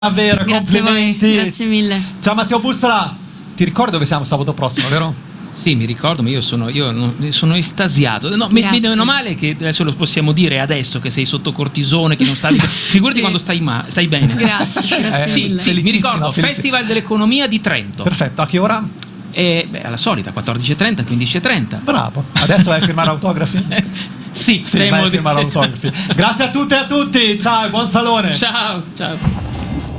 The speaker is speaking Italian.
Davvero, Grazie complimenti. a voi, grazie mille. Ciao Matteo Bussola, ti ricordi dove siamo sabato prossimo, vero? Sì, mi ricordo, ma io sono estasiato. No, mi meno male che adesso lo possiamo dire adesso che sei sotto cortisone, che non stavi. Figurati Sì. quando stai bene. Grazie Sì, mille. sì, mi ricordo, Festival dell'Economia di Trento. Perfetto, a che ora? Alla solita, 14:30, 15:30. Bravo, adesso vai a firmare autografi? Sì, Sì, vai a firmare autografi. Grazie a tutte e a tutti, ciao e buon salone. Ciao, ciao.